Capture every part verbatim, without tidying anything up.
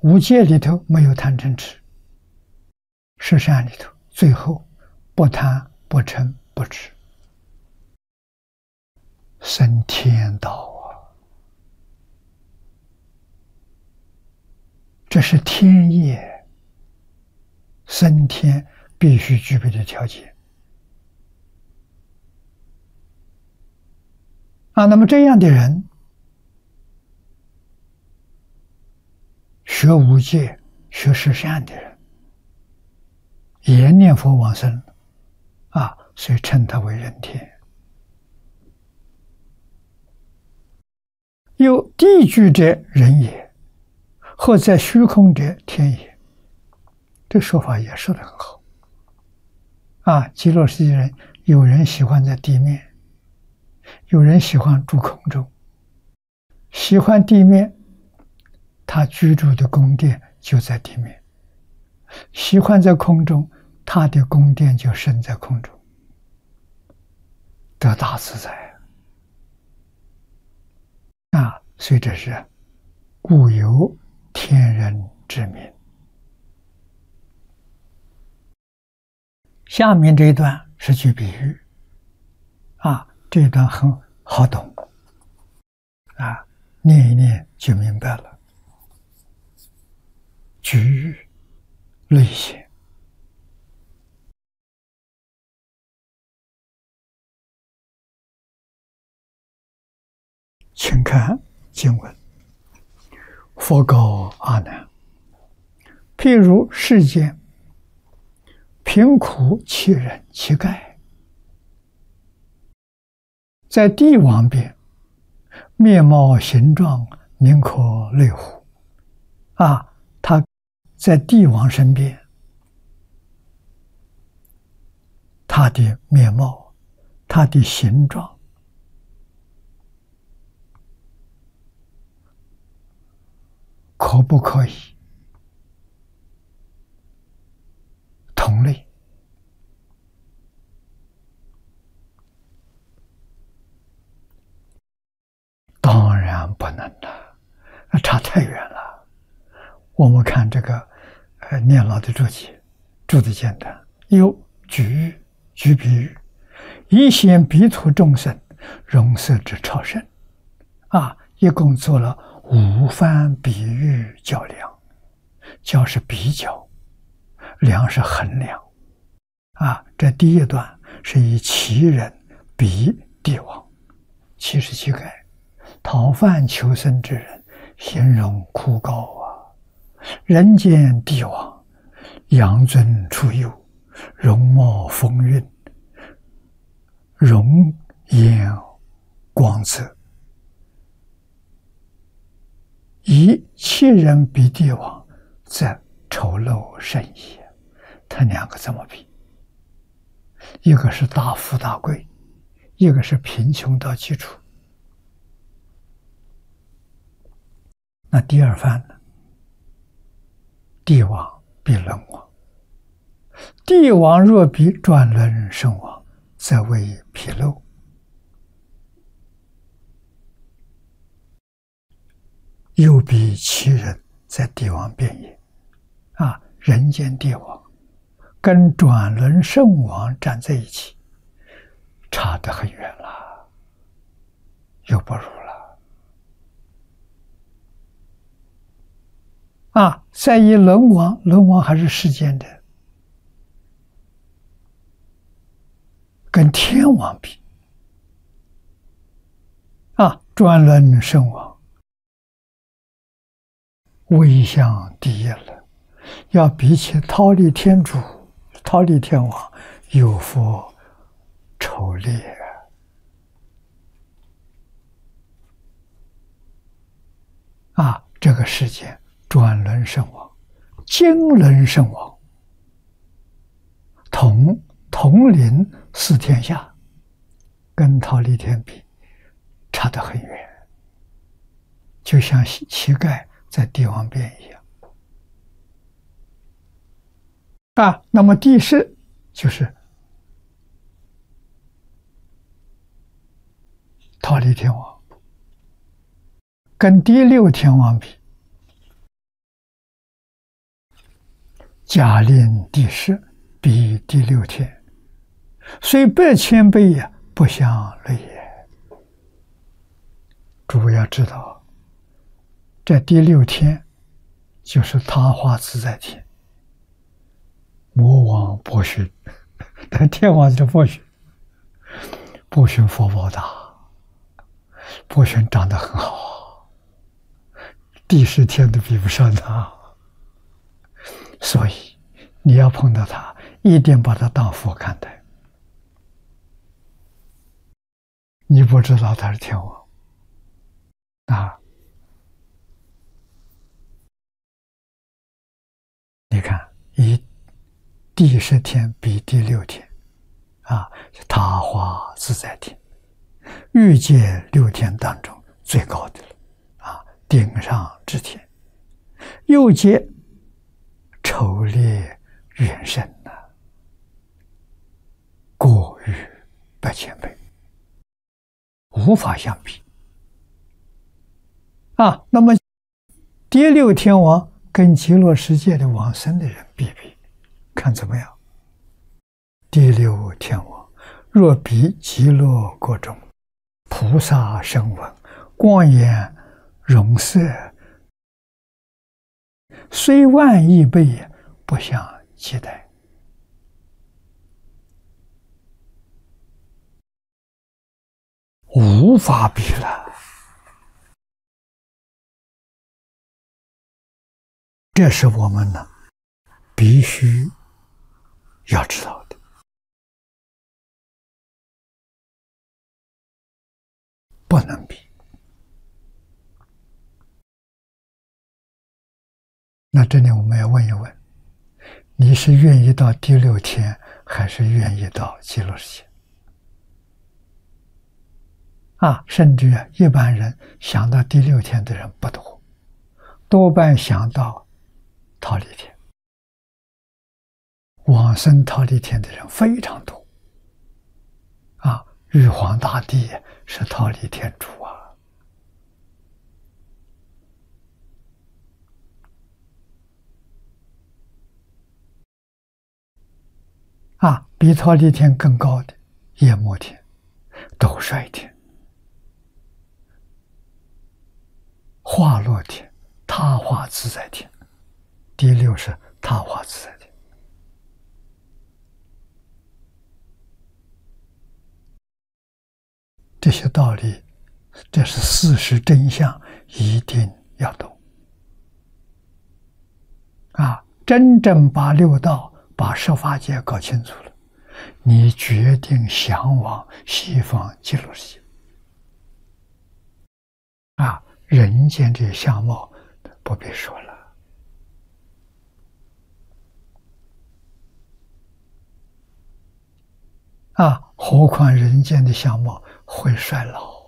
五戒里头没有贪嗔痴，十善里头最后不贪不嗔不痴，升天道啊！这是天业，升天必须具备的条件啊。那么这样的人，学无戒、学十善的人，也念佛往生啊，所以称他为人天。有地居者人也，或在虚空者天也。这说法也说得很好啊。极乐世界人，有人喜欢在地面，有人喜欢住空中。喜欢地面，他居住的宫殿就在地面；喜欢在空中，他的宫殿就升在空中，得大自在啊！所以这是故有天人之名。下面这一段是举比喻啊，这一段很好懂啊，念一念就明白了。举喻类显，请看经文。佛告阿难：譬如世间贫苦乞人乞丐，在帝王边，面貌形状宁可类乎？啊，他在帝王身边，他的面貌，他的形状，可不可以同类？当然不能了，差太远了。我们看这个呃念老的注解，注的简单，有举喻、举比喻，以显彼土众生容色之超胜啊，一共做了五番比喻较量。较是比较，量是衡量啊。这第一段是以乞人比帝王，乞是乞丐，讨饭求生之人，形容枯槁啊。人间帝王，养尊处优，容貌风韵，容颜光泽。以乞人比帝王，则丑陋甚矣。他两个怎么比？一个是大富大贵，一个是贫穷到基础。那第二番呢？帝王比轮王，帝王若比转轮圣王，则为纰漏。又比其人在帝王边也啊，人间帝王跟转轮圣王站在一起，差得很远了，又不如了啊！再以轮王，轮王还是世间的，跟天王比啊，转轮圣王位相第一了，要比起忉利天主、忉利天王有佛丑劣啊！这个世界转轮圣王、经轮圣王统统领四天下，跟忉利天比差得很远，就像乞丐在帝王边一样啊。那么第四就是忉利天王跟第六天王比， 假令第十，比第六天，虽百千倍也，不相类也。诸位要知道，这第六天就是他化自在天，魔王波旬，但天王就是波旬，波旬佛报大，波旬长得很好，第十天都比不上他。所以你要碰到他，一定把他当佛看待。你不知道他是天王啊！你看，以第十天比第六天啊，他化自在天，欲界六天当中最高的了啊，顶上之天，又接丑劣远胜呐，过于百千倍，无法相比啊。那么第六天王跟极乐世界的往生的人比比，看怎么样？第六天王若比极乐国中菩萨声闻光颜容色，虽万亿倍也，不相期待。无法比了。这是我们呢必须要知道的。不能比。那这里我们要问一问，你是愿意到第六天，还是愿意到极乐世界？啊，甚至一般人想到第六天的人不多，多半想到忉利天。往生忉利天的人非常多。啊，玉皇大帝是忉利天主啊。啊，比忉利天更高的夜摩天、斗率天、化乐天、他化自在天，第六是他化自在天。这些道理，这是事实真相，一定要懂。啊，真正把六道、把十法界搞清楚了，你决定向往西方极乐世界。啊，人间这相貌不必说了。啊，何况人间的相貌会衰老。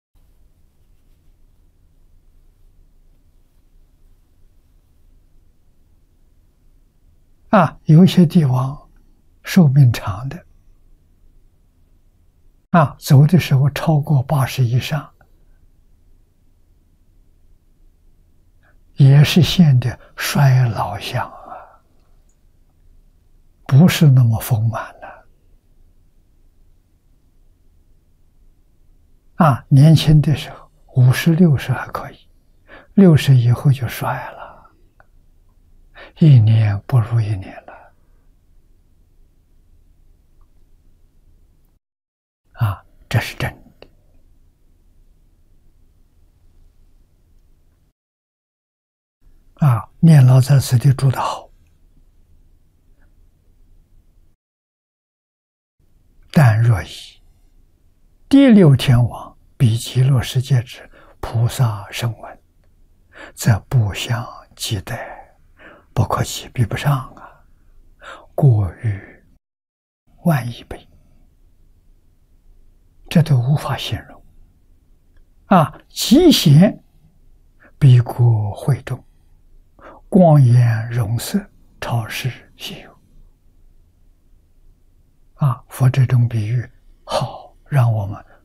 啊，有些地方寿命长的，啊，走的时候超过八十以上，也是现的衰老相啊，不是那么丰满的。啊，年轻的时候五十六十还可以，六十以后就衰了，一年不如一年了。啊，这是真的。啊，念老在此地住得好，但若以第六天王比极乐世界之菩萨声闻，则不相及待，不可及，比不上啊，过于万亿倍，这都无法形容。啊，极贤比国会众，光颜容色，超世稀有。啊，佛这种比喻好，让我们